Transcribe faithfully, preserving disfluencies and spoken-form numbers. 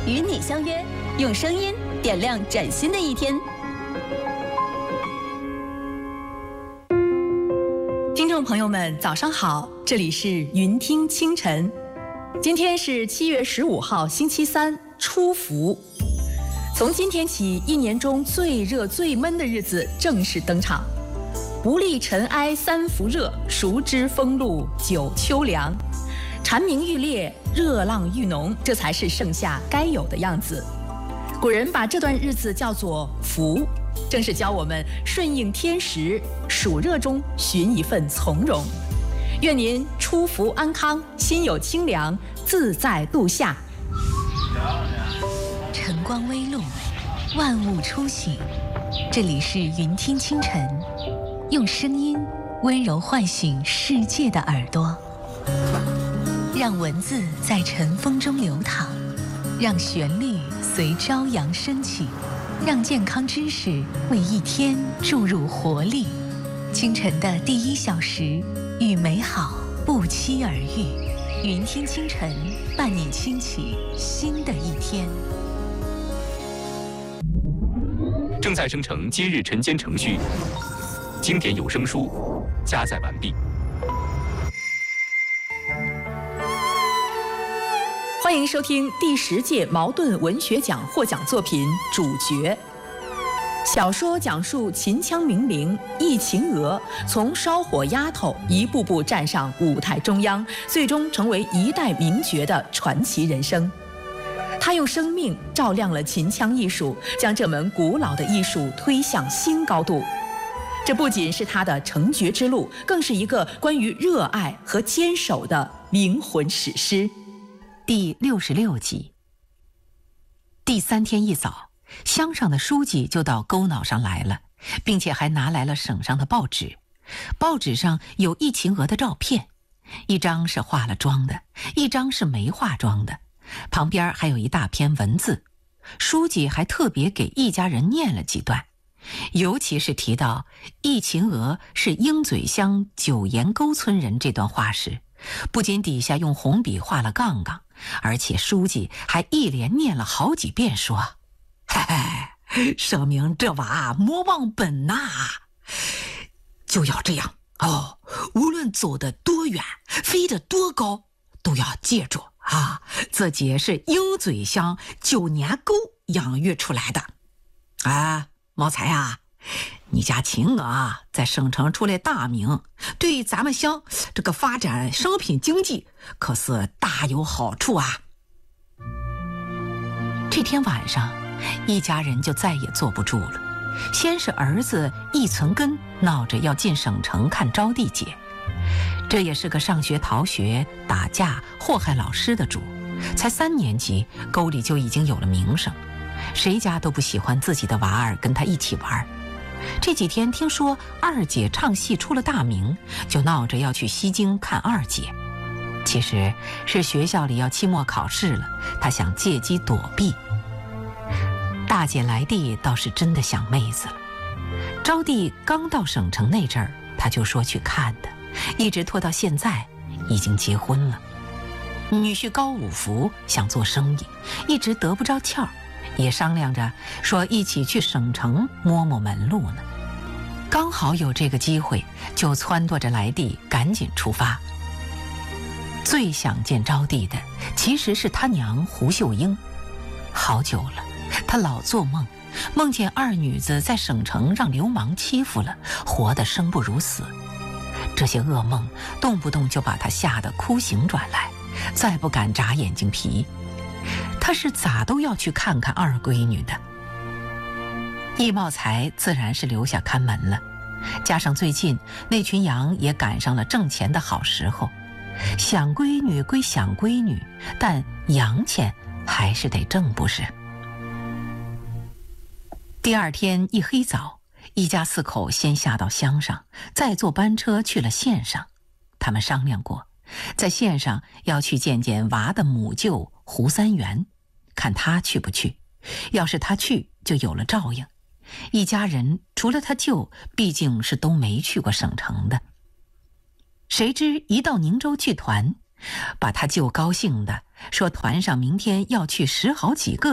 与你相约，用声音点亮崭新的一天。听众朋友们，早上好，这里是云听清晨。今天是七月十五号，星期三，初伏。从今天起，一年中最热最闷的日子正式登场。不立尘埃三伏热，熟知风露九秋凉。蝉鸣欲裂，热浪愈浓，这才是盛夏该有的样子。古人把这段日子叫做伏，正是教我们顺应天时，暑热中寻一份从容。愿您初伏安康，心有清凉，自在度夏。 晨光微露，万物初醒，这里是云听清晨，用声音温柔唤醒世界的耳朵，让文字在晨风中流淌，让旋律随朝阳升起，让健康知识为一天注入活力。清晨的第一小时，与美好不期而遇。云听清晨，伴你轻启新的一天。 正在生成今日晨间程序，经典有声书加载完毕。 欢迎收听第十届茅盾文学奖获奖作品《主角》。小说讲述秦腔名伶易秦娥从烧火丫头一步步站上舞台中央，最终成为一代名角的传奇人生。她用生命照亮了秦腔艺术，将这门古老的艺术推向新高度。这不仅是她的成角之路，更是一个关于热爱和坚守的灵魂史诗。 第六十六集。第三天一早，乡上的书记就到沟脑上来了，并且还拿来了省上的报纸。报纸上有易秦娥的照片，一张是化了妆的，一张是没化妆的，旁边还有一大篇文字。书记还特别给易家人念了几段，尤其是提到易秦娥是鹰嘴乡九岩沟村人这段话时，不仅底下用红笔画了杠杠，而且书记还一连念了好几遍，说：“嘿嘿，说明这娃莫忘本呐，就要这样哦。无论走得多远，飞得多高，都要记住啊，自己是鹰嘴乡九年沟养育出来的。啊，毛才啊，你家秦娥啊，在省城出来大名，对咱们乡这个发展商品经济可是大有好处啊。”这天晚上，一家人就再也坐不住了。先是儿子易存根闹着要进省城看招娣姐，这也是个上学逃学、打架、祸害老师的主，才三年级，沟里就已经有了名声，谁家都不喜欢自己的娃儿跟他一起玩。这几天听说二姐唱戏出了大名，就闹着要去西京看二姐。其实是学校里要期末考试了，他想借机躲避。大姐来地倒是真的想妹子了，招娣刚到省城那阵儿，他就说去看的，一直拖到现在，已经结婚了。女婿高五福想做生意，一直得不着窍，也商量着说一起去省城摸摸门路呢。刚好有这个机会，就撺掇着来地赶紧出发。最想见招娣的其实是他娘胡秀英，好久了，他老做梦，梦见二女子在省城让流氓欺负了，活得生不如死。这些噩梦动不动就把他吓得哭醒转来，再不敢眨眼睛皮。他是咋都要去看看二闺女的。易茂才自然是留下看门了，加上最近那群羊也赶上了挣钱的好时候，想闺女归想闺女，但洋钱还是得挣，不是？第二天一黑早，一家四口先下到乡上，再坐班车去了县上。他们商量过，在县上要去见见娃的母舅胡三元，看他去不去。要是他去，就有了照应。一家人除了他舅，毕竟是都没去过省城的。谁知一到宁州剧团， 把他舅高兴的说团上明天要去十好几个